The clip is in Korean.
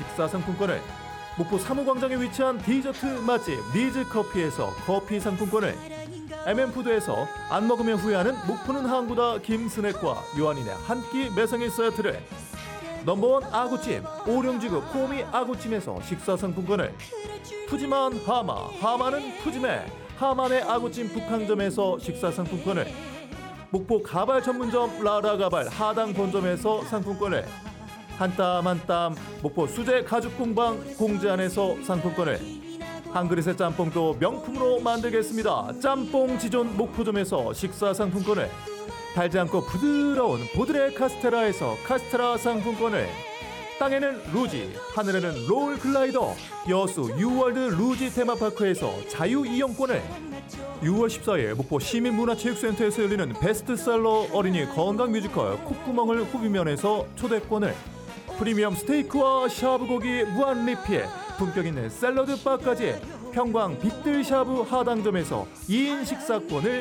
식사 상품권을, 목포 사무광장에 위치한 디저트 맛집 니즈커피에서 커피 상품권을, MM푸드에서 안 먹으면 후회하는 목포는 항구다 김스낵과 요한인의 한 끼 매성의 세트를, 넘버원 아구찜 오룡지구 포미 아구찜에서 식사 상품권을, 푸짐한 하마는 푸짐해 하만의 아구찜 북항점에서 식사 상품권을, 목포 가발 전문점 라라가발 하당 본점에서 상품권을, 한 땀 한 땀 목포 수제 가죽 공방 공제안에서 상품권을, 한 그릇의 짬뽕도 명품으로 만들겠습니다. 짬뽕 지존 목포점에서 식사 상품권을, 달지 않고 부드러운 보드레 카스테라에서 카스테라 상품권을, 땅에는 루지, 하늘에는 롤 글라이더 여수 유월드 루지 테마파크에서 자유 이용권을, 6월 14일 목포 시민문화체육센터에서 열리는 베스트셀러 어린이 건강 뮤지컬 콧구멍을 후비면에서 초대권을, 프리미엄 스테이크와 샤브고기 무한 리필 품격 있는 샐러드 바까지 평광 빅들 샤브 하당점에서 2인 식사권을